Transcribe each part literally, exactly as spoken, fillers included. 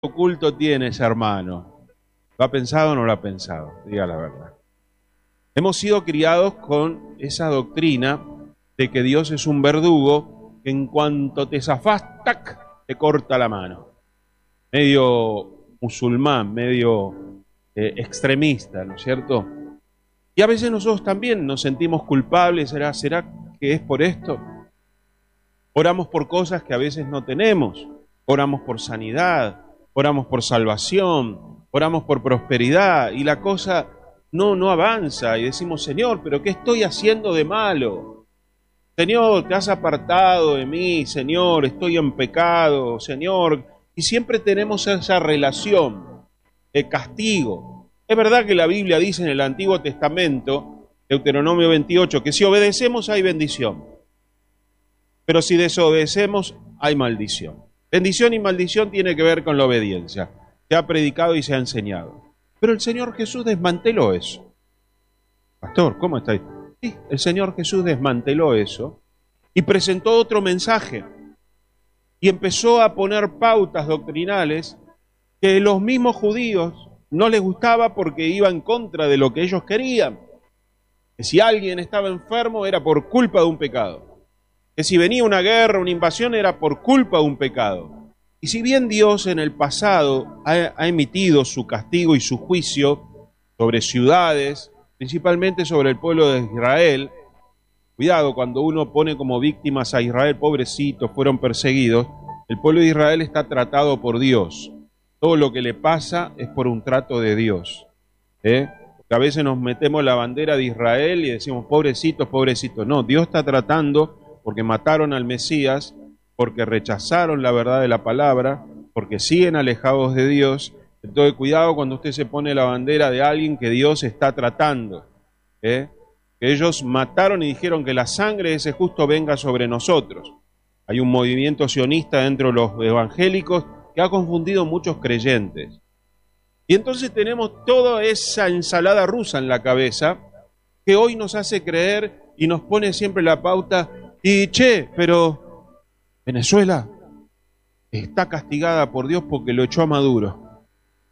oculto tiene ese hermano? ¿Lo ha pensado o no lo ha pensado? Diga la verdad. Hemos sido criados con esa doctrina de que Dios es un verdugo que en cuanto te zafás, ¡tac!, te corta la mano. Medio musulmán, medio eh, extremista, ¿no es cierto? Y a veces nosotros también nos sentimos culpables. ¿Será, será que es por esto? Oramos por cosas que a veces no tenemos. Oramos por sanidad, oramos por salvación, oramos por prosperidad y la cosa no, no avanza y decimos, Señor, ¿pero qué estoy haciendo de malo? Señor, te has apartado de mí, Señor, estoy en pecado, Señor. Y siempre tenemos esa relación de castigo. Es verdad que la Biblia dice en el Antiguo Testamento, Deuteronomio veintiocho, que si obedecemos hay bendición, pero si desobedecemos hay maldición. Bendición y maldición tiene que ver con la obediencia. Se ha predicado y se ha enseñado. Pero el Señor Jesús desmanteló eso. Pastor, ¿cómo está? Sí, el Señor Jesús desmanteló eso y presentó otro mensaje. Y empezó a poner pautas doctrinales que los mismos judíos no les gustaba porque iba en contra de lo que ellos querían. Que si alguien estaba enfermo era por culpa de un pecado. Que si venía una guerra, una invasión, era por culpa de un pecado. Y si bien Dios en el pasado ha, ha emitido su castigo y su juicio sobre ciudades, principalmente sobre el pueblo de Israel, cuidado, cuando uno pone como víctimas a Israel, pobrecitos, fueron perseguidos, el pueblo de Israel está tratado por Dios. Todo lo que le pasa es por un trato de Dios. ¿eh? Porque a veces nos metemos la bandera de Israel y decimos, pobrecitos, pobrecitos. No, Dios está tratando porque mataron al Mesías, porque rechazaron la verdad de la palabra, porque siguen alejados de Dios. Entonces, cuidado cuando usted se pone la bandera de alguien que Dios está tratando. ¿eh? Que ellos mataron y dijeron que la sangre de ese justo venga sobre nosotros. Hay un movimiento sionista dentro de los evangélicos que ha confundido muchos creyentes. Y entonces tenemos toda esa ensalada rusa en la cabeza que hoy nos hace creer y nos pone siempre la pauta. Y che, pero Venezuela está castigada por Dios porque lo echó a Maduro.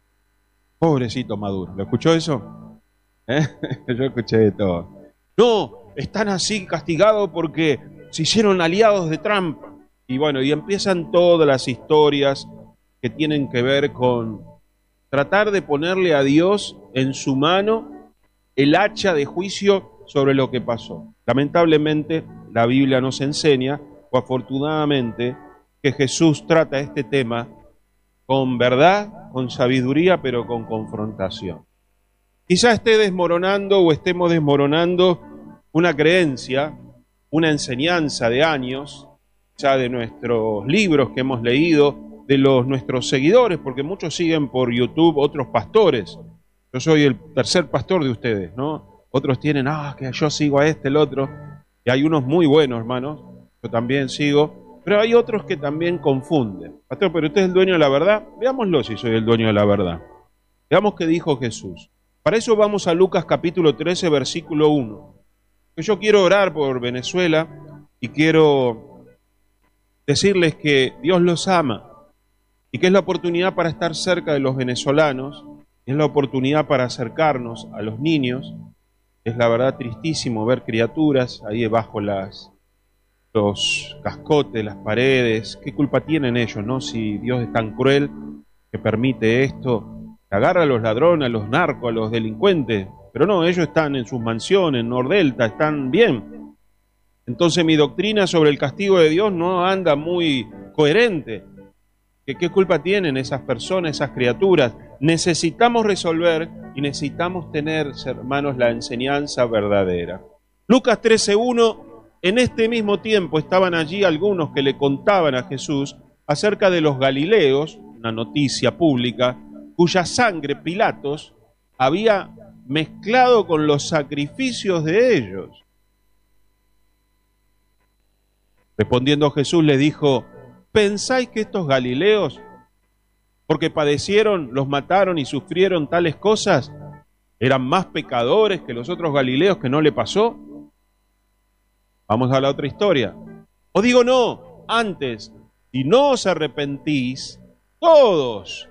Pobrecito Maduro. ¿Lo escuchó eso? ¿Eh? Yo escuché de todo. No, están así castigados porque se hicieron aliados de Trump. Y bueno, y empiezan todas las historias que tienen que ver con tratar de ponerle a Dios en su mano el hacha de juicio sobre lo que pasó. Lamentablemente, la Biblia nos enseña, o afortunadamente, que Jesús trata este tema con verdad, con sabiduría, pero con confrontación. Quizá esté desmoronando o estemos desmoronando una creencia, una enseñanza de años, ya de nuestros libros que hemos leído, de los nuestros seguidores, porque muchos siguen por YouTube otros pastores. Yo soy el tercer pastor de ustedes, ¿no? Otros tienen, ah, que yo sigo a este, el otro. Y hay unos muy buenos, hermanos, yo también sigo, pero hay otros que también confunden. Pastor, pero usted es el dueño de la verdad. Veámoslo si soy el dueño de la verdad. Veamos qué dijo Jesús. Para eso vamos a Lucas capítulo trece, versículo uno. Yo quiero orar por Venezuela y quiero decirles que Dios los ama y que es la oportunidad para estar cerca de los venezolanos, es la oportunidad para acercarnos a los niños. Es la verdad tristísimo ver criaturas ahí debajo las, los cascotes, las paredes. ¿Qué culpa tienen ellos, no? Si Dios es tan cruel que permite esto, que agarra a los ladrones, a los narcos, a los delincuentes. Pero no, ellos están en sus mansiones, en Nordelta, están bien. Entonces mi doctrina sobre el castigo de Dios no anda muy coherente. ¿Qué, qué culpa tienen esas personas, esas criaturas? Necesitamos resolver y necesitamos tener, hermanos, la enseñanza verdadera. Lucas trece uno, en este mismo tiempo estaban allí algunos que le contaban a Jesús acerca de los galileos, una noticia pública, cuya sangre Pilatos había mezclado con los sacrificios de ellos. Respondiendo Jesús les dijo, ¿pensáis que estos galileos, porque padecieron, los mataron y sufrieron tales cosas, eran más pecadores que los otros galileos que no le pasó? Vamos a la otra historia. Os digo no, antes, si no os arrepentís, todos